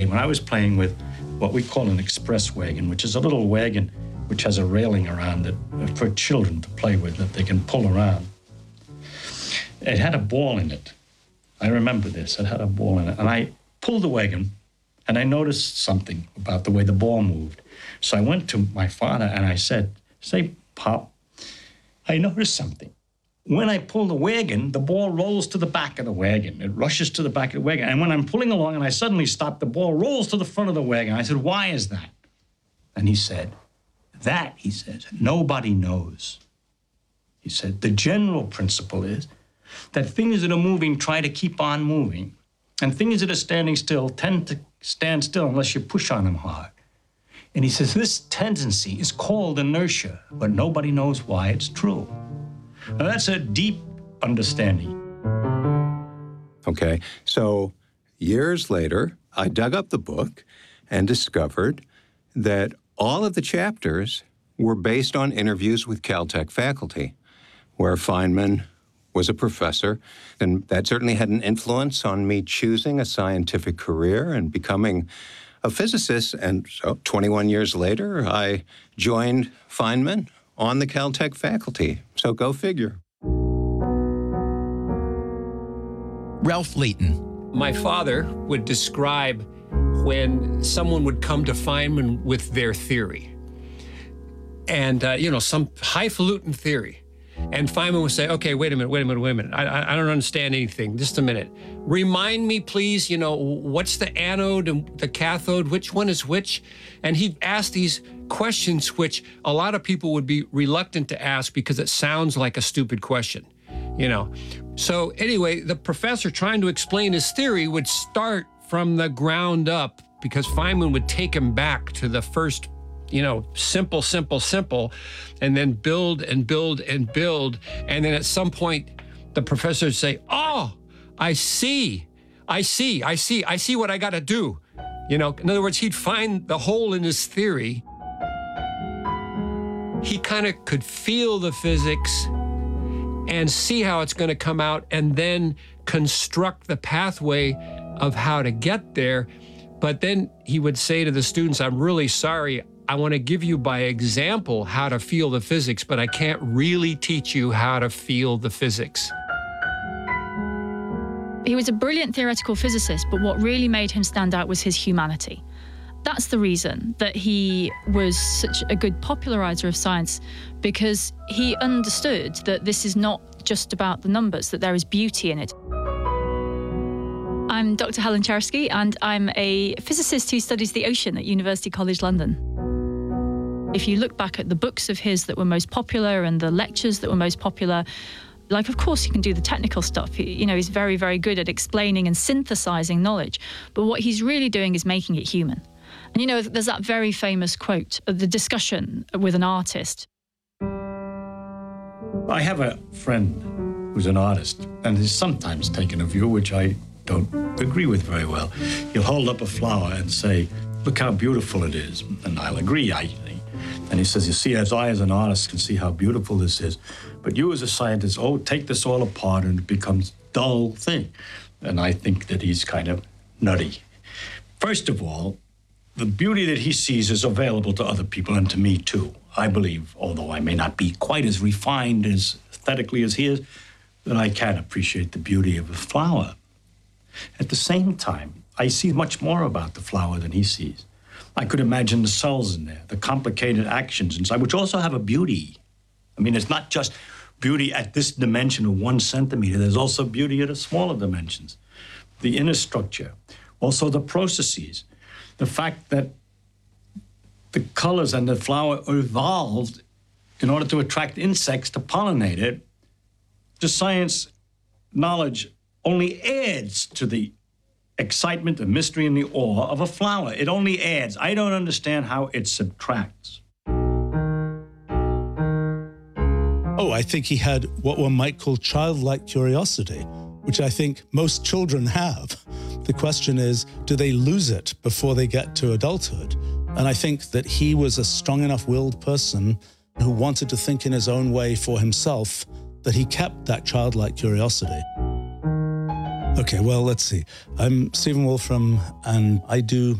when I was playing with what we call an express wagon, which is a little wagon which has a railing around it for children to play with that they can pull around. It had a ball in it. I remember this. It had a ball in it. And I pulled the wagon, and I noticed something about the way the ball moved. So I went to my father, and I said, "Say, Pop, I noticed something. When I pull the wagon, the ball rolls to the back of the wagon. It rushes to the back of the wagon. And when I'm pulling along and I suddenly stop, the ball rolls to the front of the wagon." I said, "Why is that?" And he said, "That," he says, "nobody knows." He said, "The general principle is that things that are moving try to keep on moving, and things that are standing still tend to stand still unless you push on them hard." And he says, "This tendency is called inertia, but nobody knows why it's true." Now, that's a deep understanding. Okay, so years later, I dug up the book and discovered that all of the chapters were based on interviews with Caltech faculty, where Feynman was a professor, and that certainly had an influence on me choosing a scientific career and becoming a physicist. And so 21 years later, I joined Feynman on the Caltech faculty. So go figure. Ralph Leighton. My father would describe when someone would come to Feynman with their theory. And, some highfalutin theory. And Feynman would say, "Okay, wait a minute. I don't understand anything. Just a minute. Remind me, please, what's the anode and the cathode? Which one is which?" And he'd ask these questions which a lot of people would be reluctant to ask because it sounds like a stupid question, So anyway, the professor trying to explain his theory would start from the ground up because Feynman would take him back to the first simple, and then build and build and build. And then at some point, the professor would say, "Oh, I see what I got to do." In other words, he'd find the hole in his theory. He kind of could feel the physics and see how it's going to come out and then construct the pathway of how to get there. But then he would say to the students, "I'm really sorry. I want to give you by example how to feel the physics, but I can't really teach you how to feel the physics." He was a brilliant theoretical physicist, but what really made him stand out was his humanity. That's the reason that he was such a good popularizer of science, because he understood that this is not just about the numbers, that there is beauty in it. I'm Dr. Helen Cherski, and I'm a physicist who studies the ocean at University College London. If you look back at the books of his that were most popular and the lectures that were most popular, of course he can do the technical stuff. He's very, very good at explaining and synthesizing knowledge. But what he's really doing is making it human. And, there's that very famous quote of the discussion with an artist. I have a friend who's an artist, and he's sometimes taken a view which I don't agree with very well. He'll hold up a flower and say, "Look how beautiful it is." And I'll agree. And he says, "You see, as I as an artist can see how beautiful this is, but you as a scientist, take this all apart and it becomes a dull thing." And I think that he's kind of nutty. First of all, the beauty that he sees is available to other people and to me too. I believe, although I may not be quite as refined as aesthetically as he is, that I can appreciate the beauty of a flower. At the same time, I see much more about the flower than he sees. I could imagine the cells in there, the complicated actions inside, which also have a beauty. It's not just beauty at this dimension of 1 centimeter. There's also beauty at a smaller dimensions. The inner structure, also the processes, the fact that the colors and the flower evolved in order to attract insects to pollinate it. The science knowledge only adds to the excitement, the mystery, and the awe of a flower. It only adds. I don't understand how it subtracts. I think he had what one might call childlike curiosity, which I think most children have. The question is, do they lose it before they get to adulthood? And I think that he was a strong enough-willed person who wanted to think in his own way for himself, that he kept that childlike curiosity. Okay, well, let's see. I'm Stephen Wolfram, and I do